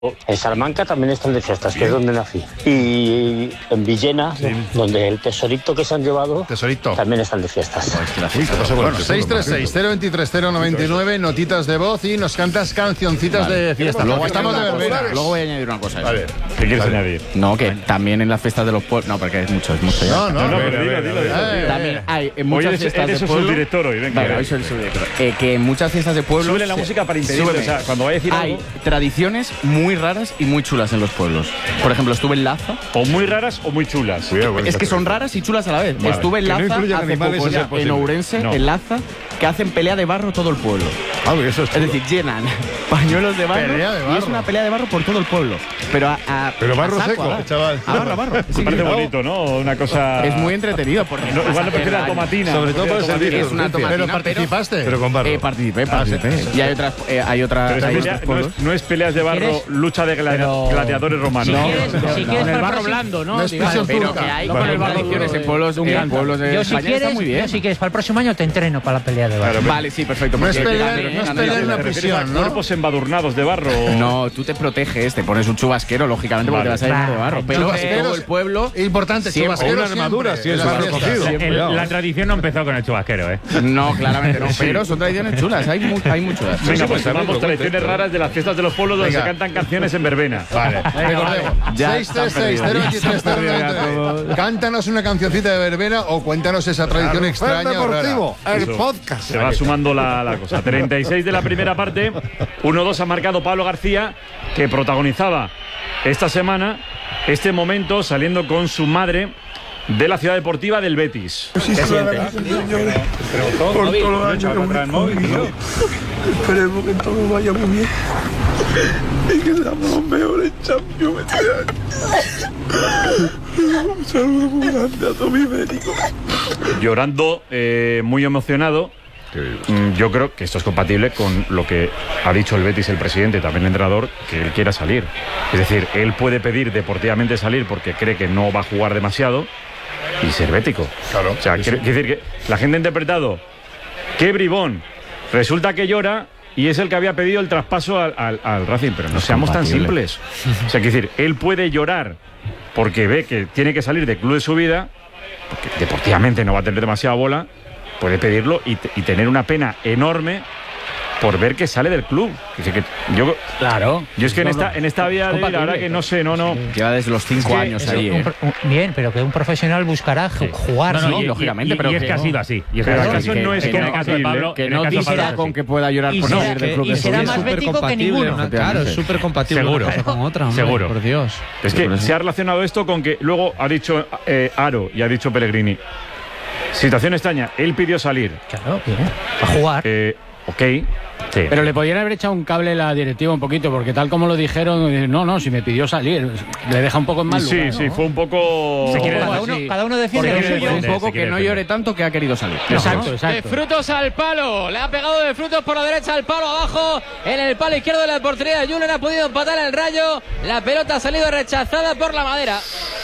En Salamanca también están de fiestas, que es donde nací. Y en Villena, donde el tesorito que se han llevado, también están de fiestas. Bueno, 636-023-099, notitas de voz y nos cantas cancioncitas de fiesta. Luego estamos de verbena. Luego voy a añadir una cosa. A ver, ¿qué quieres añadir? No, que también en las fiestas de los pueblos... No, porque es mucho ya. No, pero dilo. También hay en muchas fiestas de pueblo... subdirector hoy, venga. Vale, hoy soy el subdirector. Que en muchas fiestas de pueblo... Súbele la música para impedir, o sea, cuando vaya a decir hay algo... tradiciones muy raras y muy chulas en los pueblos. Por ejemplo, estuve en Laza. O muy raras o muy chulas. Es que son raras y chulas a la vez. Vale. Estuve en Laza hace poco ya, en Ourense, en Laza, que hacen pelea de barro todo el pueblo. Eso es decir, llenan pañuelos de barro, y es una pelea de barro por todo el pueblo. Pero barro a saco, seco, chaval. A barro. Sí, parece bonito, ¿no? Una cosa... Es muy entretenido. Porque igual no prefiero la tomatina. Sobre todo por el servicio. Es una tomatina. Pero participaste. Pero con barro. Participé. Y hay otras... No es peleas de barro, lucha de gladiadores romanos. Si quieres el barro blando, ¿no? Pero que hay tradiciones en pueblos de España está muy bien. Yo si quieres, para el próximo año te entreno para la pelea de barro. Vale, sí, perfecto. No es pelear en la prisión, ¿no? Cuerpos embadurnados de barro. No, tú te proteges, te pones un chubasquero, lógicamente, porque te vas a ir de barro. Pero todo el pueblo... Importante, chubasquero una armadura, si es barro cogido. La tradición no empezó con el chubasquero, ¿eh? No, claramente no, pero son tradiciones chulas, hay muy chulas. Venga, pues llamamos tradiciones raras de las fiestas de los pueblos donde se cantan canciones en verbena. Vale, recordemos. 636-023-099. Cántanos una cancioncita de verbena o cuéntanos esa tradición extraña o rara. El podcast. Se va sumando la cosa. 36 de la primera parte. 1-2 ha marcado Pablo García, que protagonizaba esta semana este momento saliendo con su madre de la ciudad deportiva del Betis. Sí, señores, por todos los años que hemos vivido. Esperemos que todo vaya muy bien y que seamos los mejores Champions este año. Un saludo muy grande a todos mis médicos. Llorando, muy emocionado. Yo creo que esto es compatible con lo que ha dicho el Betis, el presidente, también el entrenador, que él quiera salir. Es decir, él puede pedir deportivamente salir porque cree que no va a jugar demasiado y ser bético. Claro. O sea, quiere decir que la gente ha interpretado que bribón, resulta que llora y es el que había pedido el traspaso al Racing, pero no seamos tan simples. O sea, quiere decir, él puede llorar porque ve que tiene que salir del club de su vida, porque deportivamente no va a tener demasiada bola. Puede pedirlo y tener una pena enorme por ver que sale del club. Claro. Yo es que en esta vida, la verdad que no sé, no. Lleva desde los 5 años ahí. Bien, pero que un profesional buscará jugar. No, lógicamente. Y es que ha sido así. Pero eso no es compatible. Que no dice con que pueda llorar por salir del club. Y será más bético que ninguno. Claro, es súper compatible una cosa con otra. Seguro. Por Dios. Es que se ha relacionado esto con que luego ha dicho Aro y ha dicho Pellegrini. Situación extraña, él pidió salir. Claro, bien. A jugar. Ok. Sí. Pero le podrían haber echado un cable a la directiva un poquito, porque tal como lo dijeron, no, si me pidió salir, le deja un poco en mal lugar. Sí, fue un poco... Cada uno defiende lo suyo. Un poco que no llore tanto que ha querido salir. Exacto. De frutos al palo, le ha pegado de frutos por la derecha al palo abajo, en el palo izquierdo de la portería de Julen ha podido empatar el Rayo, la pelota ha salido rechazada por la madera.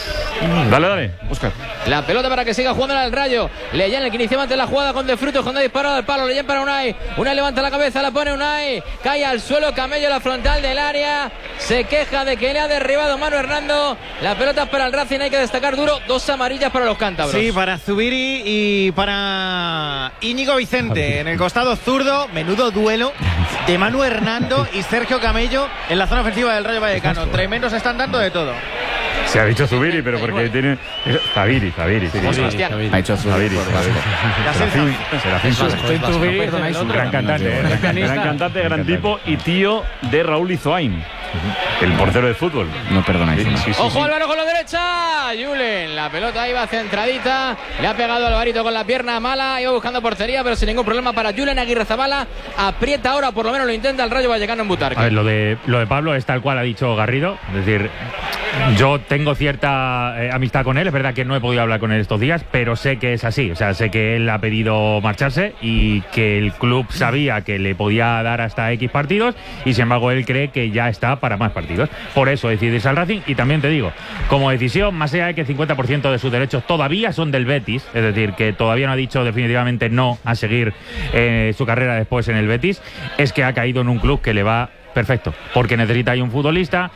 Dale, Óscar. La pelota para que siga jugando al Rayo. Leyan, el que inició antes la jugada con De Frutos, cuando ha disparado al palo. Leyan para Unai. Unai levanta la cabeza, la pone Unai. Cae al suelo, Camello, la frontal del área. Se queja de que le ha derribado Manu Hernando. La pelota es para el Racing, hay que destacar duro. 2 amarillas para los cántabros. Sí, para Zubiri y para Íñigo Vicente. En el costado zurdo, menudo duelo de Manu Hernando y Sergio Camello en la zona ofensiva del Rayo Vallecano. Tremendos están dando de todo. Se ha dicho Zubiri, pero porque tiene... Zaviri. Sebastián. Ha dicho Zubiri. Serafín. Gran cantante, gran tipo y tío de Raúl Izoain, el portero de fútbol. No perdonáis. Ojo Álvaro con la derecha. Julen, la pelota iba centradita. Le ha pegado Alvarito con la pierna mala. Iba buscando portería, pero sin ningún problema para Julen. Aguirrezabala aprieta ahora, por lo menos lo intenta el Rayo Vallecano en Butarque. A ver, lo de Pablo es tal cual ha dicho Garrido. Es decir, yo tengo cierta amistad con él. Es verdad que no he podido hablar con él estos días, pero sé que es así. O sea, sé que él ha pedido marcharse y que el club sabía que le podía dar hasta X partidos y sin embargo él cree que ya está para más partidos. Por eso decidirse al Racing. Y también te digo, como decisión, más allá de que el 50% de sus derechos todavía son del Betis, es decir, que todavía no ha dicho definitivamente no a seguir su carrera después en el Betis, es que ha caído en un club que le va perfecto. Porque necesita ahí un futbolista